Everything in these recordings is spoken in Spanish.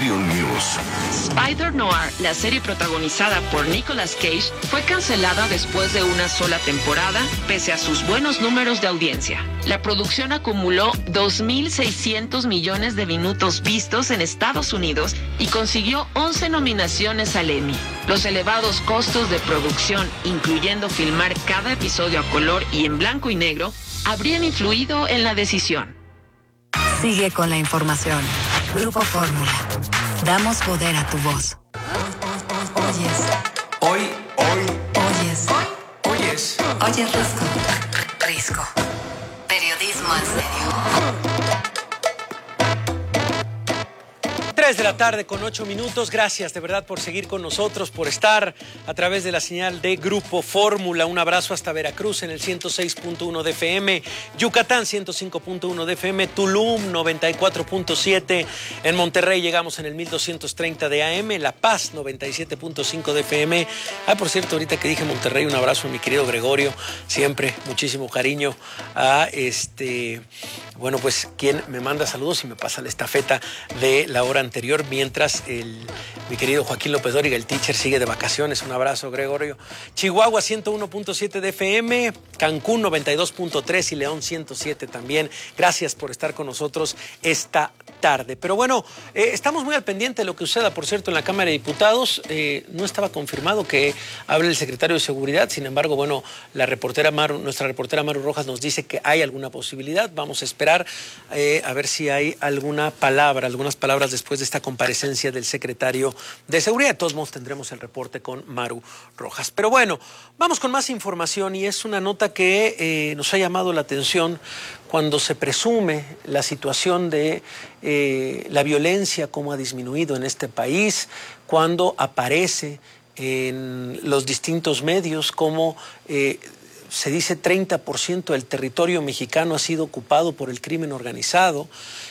Triun News. Spider Noir, la serie protagonizada por Nicolas Cage, fue cancelada después de una sola temporada, pese a sus buenos números de audiencia. La producción acumuló 2.600 millones de minutos vistos en Estados Unidos y consiguió 11 nominaciones al Emmy. Los elevados costos de producción, incluyendo filmar cada episodio a color y en blanco y negro, habrían influido en la decisión. Sigue con la información. Grupo Fórmula. Damos poder a tu voz. Oyes. Oyes Risco. Periodismo en serio. 3 de la tarde con 8 minutos. Gracias de verdad por seguir con nosotros, por estar a través de la señal de Grupo Fórmula. Un abrazo hasta Veracruz en el 106.1 de FM, Yucatán 105.1 de FM, Tulum 94.7, en Monterrey llegamos en el 1230 de AM, La Paz 97.5 de FM. Por cierto, ahorita que dije Monterrey, un abrazo a mi querido Gregorio, siempre muchísimo cariño a bueno, pues quien me manda saludos y me pasa la estafeta de la hora anterior, mientras mi querido Joaquín López Dóriga, el teacher, sigue de vacaciones. Un abrazo, Gregorio. Chihuahua 101.7 de FM, Cancún 92.3 y León 107 también. Gracias por estar con nosotros esta tarde. Pero bueno, estamos muy al pendiente de lo que suceda, por cierto, en la Cámara de Diputados. No estaba confirmado que hable el secretario de Seguridad. Sin embargo, bueno, nuestra reportera Maru Rojas nos dice que hay alguna posibilidad. Vamos a esperar a ver si hay algunas palabras después de esta comparecencia del secretario de Seguridad. De todos modos, tendremos el reporte con Maru Rojas. Pero bueno, vamos con más información, y es una nota que nos ha llamado la atención cuando se presume la situación de la violencia, cómo ha disminuido en este país, cuando aparece en los distintos medios como se dice 30% del territorio mexicano ha sido ocupado por el crimen organizado.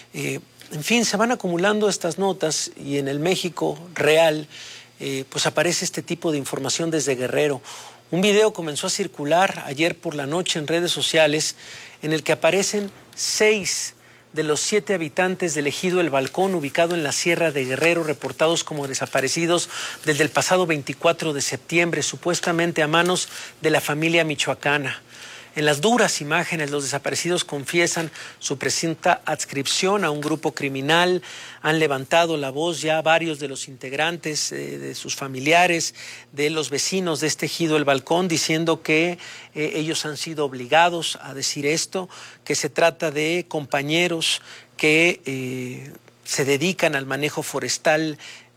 En fin, se van acumulando estas notas, y en el México real pues aparece este tipo de información desde Guerrero. Un video comenzó a circular ayer por la noche en redes sociales en el que aparecen 6 de los 7 habitantes del ejido El Balcón, ubicado en la Sierra de Guerrero, reportados como desaparecidos desde el pasado 24 de septiembre, supuestamente a manos de la familia michoacana. En las duras imágenes, los desaparecidos confiesan su presunta adscripción a un grupo criminal. Han levantado la voz ya varios de los integrantes, de sus familiares, de los vecinos de este ejido El Balcón, diciendo que ellos han sido obligados a decir esto, que se trata de compañeros que se dedican al manejo forestal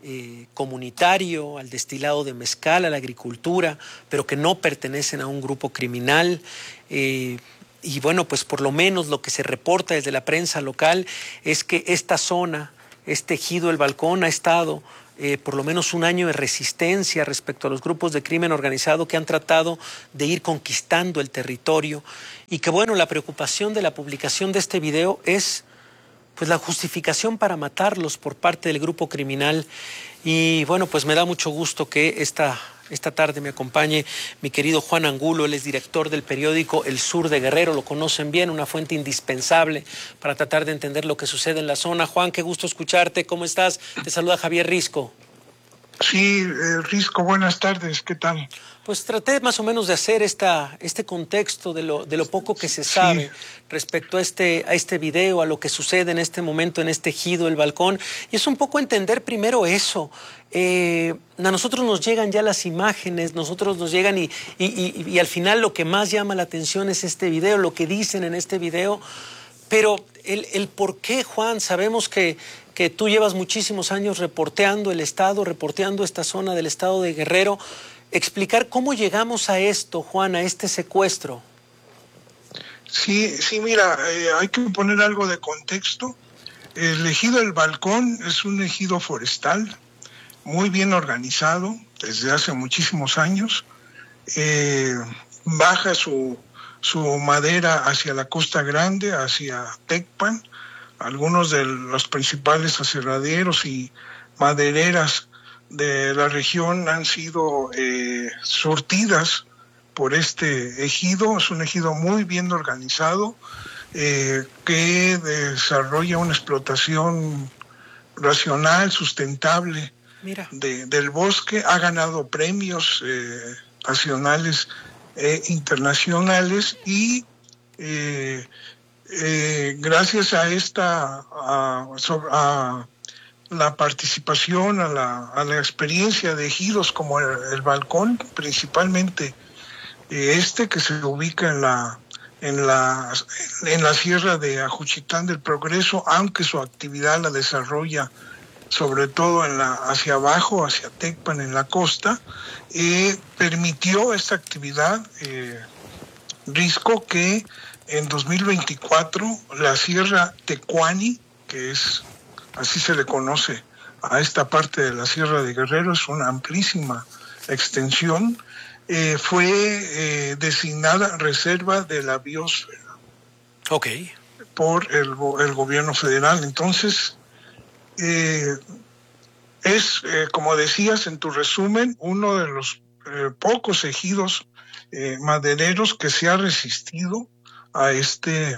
comunitario, al destilado de mezcal, a la agricultura, pero que no pertenecen a un grupo criminal. Y bueno, pues por lo menos lo que se reporta desde la prensa local es que esta zona, este ejido El Balcón, ha estado por lo menos un año de resistencia respecto a los grupos de crimen organizado que han tratado de ir conquistando el territorio, y que bueno, la preocupación de la publicación de este video es pues la justificación para matarlos por parte del grupo criminal. Y bueno, pues me da mucho gusto que esta tarde me acompañe mi querido Juan Angulo. Él es director del periódico El Sur de Guerrero, lo conocen bien, una fuente indispensable para tratar de entender lo que sucede en la zona. Juan, qué gusto escucharte, ¿cómo estás? Te saluda Javier Risco. Sí, Risco, buenas tardes, ¿qué tal? Pues traté más o menos de hacer este contexto de lo poco que se sabe respecto a este video, a lo que sucede en este momento en este ejido El Balcón, y es un poco entender primero eso. A nosotros nos llegan ya las imágenes, nosotros nos llegan y al final lo que más llama la atención es este video, lo que dicen en este video, pero el por qué, Juan, sabemos que tú llevas muchísimos años reporteando el estado, reporteando esta zona del estado de Guerrero. Explicar cómo llegamos a esto, Juan, a este secuestro. Sí, mira, hay que poner algo de contexto. El ejido El Balcón es un ejido forestal muy bien organizado desde hace muchísimos años. Baja su madera hacia la Costa Grande, hacia Tecpan. Algunos de los principales aserraderos y madereras de la región han sido surtidas por este ejido. Es un ejido muy bien organizado que desarrolla una explotación racional, sustentable Mira. del bosque. Ha ganado premios nacionales e internacionales y gracias a la participación, a la experiencia de ejidos como el Balcón, principalmente que se ubica en la sierra de Ajuchitán del Progreso, aunque su actividad la desarrolla sobre todo hacia abajo, hacia Tecpan, en la costa, permitió esta actividad, Risco, que en 2024 la sierra Tecuani, que así se le conoce a esta parte de la sierra de Guerrero, es una amplísima extensión, fue designada reserva de la biosfera. Ok. Por el gobierno federal. Entonces, como decías en tu resumen, uno de los pocos ejidos madereros que se ha resistido a este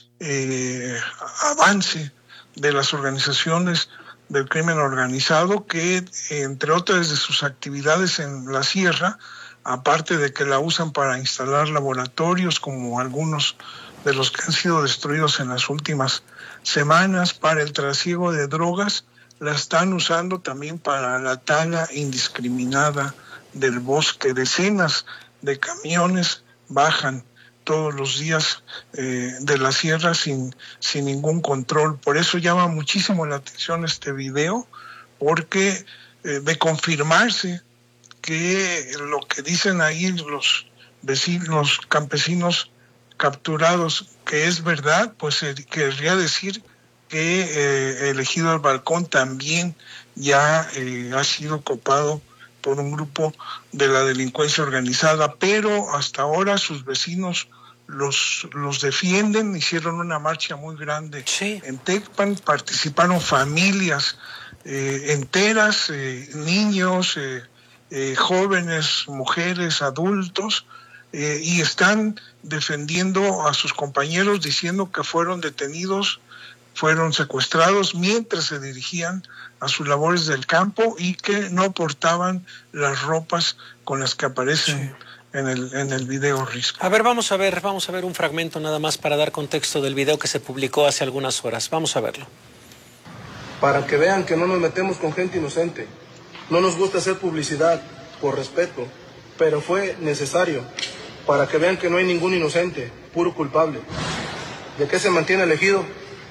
avance de las organizaciones del crimen organizado, que entre otras de sus actividades en la sierra, aparte de que la usan para instalar laboratorios como algunos de los que han sido destruidos en las últimas semanas, para el trasiego de drogas, la están usando también para la tala indiscriminada del bosque. Decenas de camiones bajan todos los días de la sierra sin ningún control. Por eso llama muchísimo la atención este video, porque de confirmarse que lo que dicen ahí los vecinos, campesinos capturados, que es verdad, pues querría decir que el ejido del Balcón también ya ha sido copado por un grupo de la delincuencia organizada, pero hasta ahora sus vecinos los defienden. Hicieron una marcha muy grande en Tecpan, participaron familias enteras, niños, jóvenes, mujeres, adultos, y están defendiendo a sus compañeros, diciendo que fueron detenidos, fueron secuestrados mientras se dirigían a sus labores del campo y que no portaban las ropas con las que aparecen en el video, Risco. A ver, vamos a ver un fragmento nada más para dar contexto del video que se publicó hace algunas horas. Vamos a verlo. Para que vean que no nos metemos con gente inocente. No nos gusta hacer publicidad, por respeto, pero fue necesario para que vean que no hay ningún inocente, puro culpable. ¿De qué se mantiene el ejido?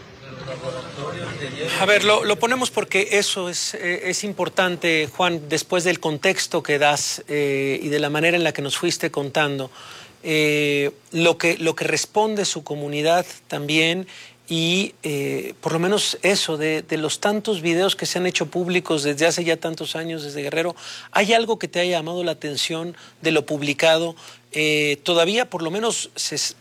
A ver, lo ponemos porque eso es importante, Juan, después del contexto que das y de la manera en la que nos fuiste contando, lo que responde su comunidad también. Y por lo menos eso, de los tantos videos que se han hecho públicos desde hace ya tantos años desde Guerrero, ¿hay algo que te haya llamado la atención de lo publicado? Todavía por lo menos